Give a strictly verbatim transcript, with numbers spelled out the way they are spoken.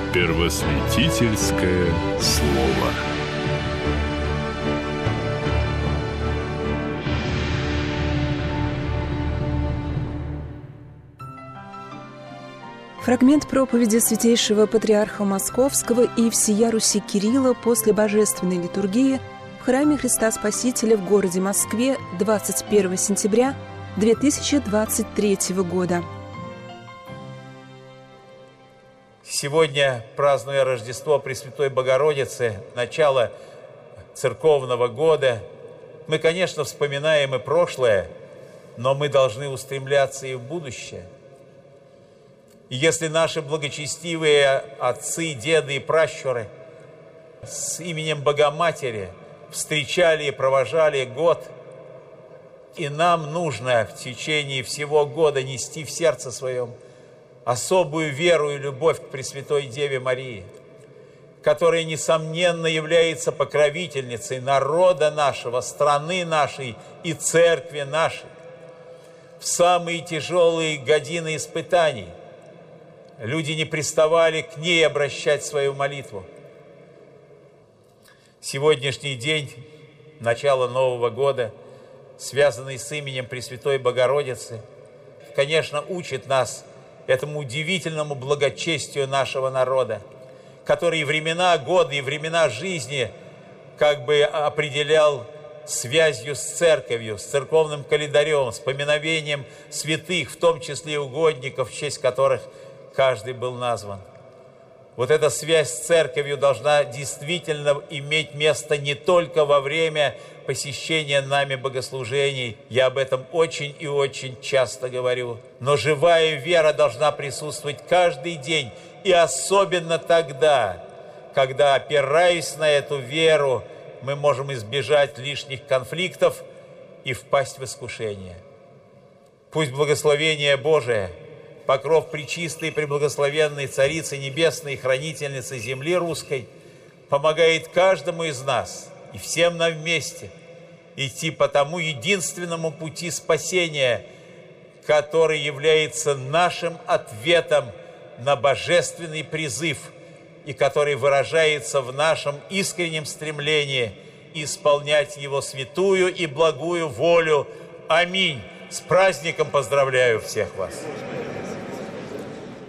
Первосвятительское слово. Фрагмент проповеди святейшего патриарха Московского и всея Руси Кирилла после божественной литургии в храме Христа Спасителя в городе Москве двадцать первого сентября две тысячи двадцать третьего года. Сегодня, празднуя Рождество Пресвятой Богородицы, начало церковного года, мы, конечно, вспоминаем и прошлое, но мы должны устремляться и в будущее. И если наши благочестивые отцы, деды и пращуры с именем Богоматери встречали и провожали год, и нам нужно в течение всего года нести в сердце своем особую веру и любовь к Пресвятой Деве Марии, которая, несомненно, является покровительницей народа нашего, страны нашей и церкви нашей. В самые тяжелые годины испытаний люди не приставали к ней обращать свою молитву. Сегодняшний день, начало Нового года, связанный с именем Пресвятой Богородицы, конечно, учит нас этому удивительному благочестию нашего народа, который и времена года, и времена жизни как бы определял связью с церковью, с церковным календарем, с поминовением святых, в том числе и угодников, в честь которых каждый был назван. Вот эта связь с церковью должна действительно иметь место не только во время посещения нами богослужений. Я об этом очень и очень часто говорю. Но живая вера должна присутствовать каждый день. И особенно тогда, когда, опираясь на эту веру, мы можем избежать лишних конфликтов и впасть в искушение. Пусть благословение Божие, покров пречистой и преблагословенной Царицы Небесной, Хранительницы земли русской, помогает каждому из нас и всем нам вместе идти по тому единственному пути спасения, который является нашим ответом на божественный призыв и который выражается в нашем искреннем стремлении исполнять Его святую и благую волю. Аминь. С праздником поздравляю всех вас!